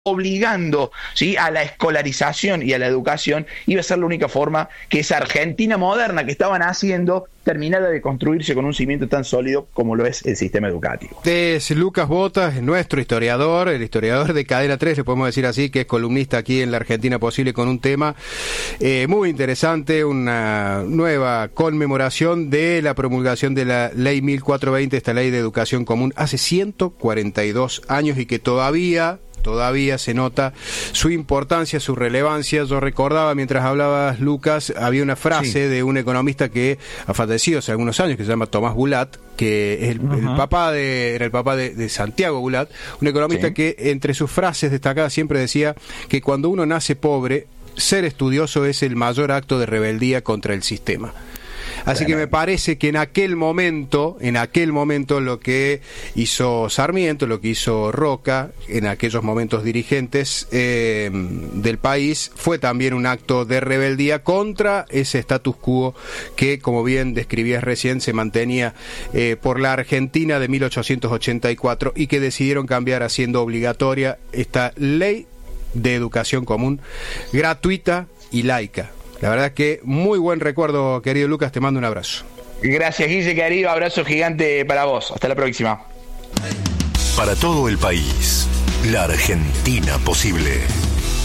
obligando, ¿sí?, a la escolarización y a la educación, iba a ser la única forma que esa Argentina moderna que estaban haciendo terminara de construirse con un cimiento tan sólido como lo es el sistema educativo. Es Lucas Botas, nuestro historiador, el historiador de Cadena 3, le podemos decir así, que es columnista aquí en La Argentina Posible con un tema muy interesante, una nueva conmemoración de la promulgación de la Ley 1420, esta Ley de Educación Común, hace 142 años y que todavía se nota su importancia, su relevancia. Yo recordaba, mientras hablabas, Lucas, había una frase de un economista que ha fallecido hace algunos años, que se llama Tomás Bulat, que es el papá de Santiago Bulat, un economista que entre sus frases destacadas siempre decía que cuando uno nace pobre, ser estudioso es el mayor acto de rebeldía contra el sistema. Así que me parece que en aquel momento lo que hizo Sarmiento, lo que hizo Roca, en aquellos momentos dirigentes del país, fue también un acto de rebeldía contra ese status quo que, como bien describías recién, se mantenía por la Argentina de 1884 y que decidieron cambiar haciendo obligatoria esta ley de educación común, gratuita y laica. La verdad es que muy buen recuerdo, querido Lucas, te mando un abrazo. Gracias, Guille, querido, abrazo gigante para vos. Hasta la próxima. Para todo el país, La Argentina Posible.